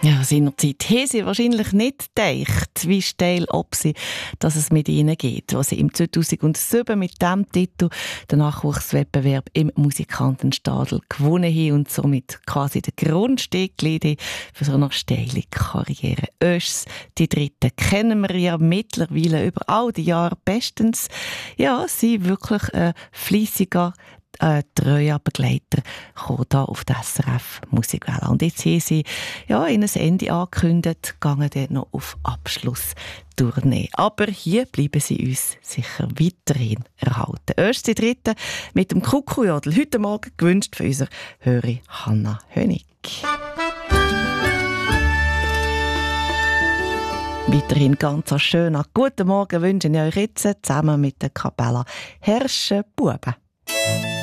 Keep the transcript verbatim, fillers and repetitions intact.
Ja, seinerzeit haben sie wahrscheinlich nicht gedacht, wie steil ob sie, dass es mit ihnen geht, was sie im zweitausendsieben mit diesem Titel den Nachwuchswettbewerb im Musikantenstadel gewonnen haben und somit quasi den Grundstein gelegt haben für so eine steile Karriere. Öschs, die Dritte, kennen wir ja mittlerweile über all die Jahre bestens. Ja, sie wirklich ein fleissiger Äh, treuer Begleiter kommen hier auf der S R F Musikwelle. Und jetzt haben sie ja, in ein Ende angekündigt, gehen dann noch auf Abschlusstournee. Aber hier bleiben sie uns sicher weiterhin erhalten. Erst die Dritte mit dem Kuckuckjodel. Heute Morgen gewünscht für unsere Hörerin Hanna Hönig. Weiterhin ganz schönen guten Morgen wünsche ich euch jetzt zusammen mit der Kapelle Herrsche Buben.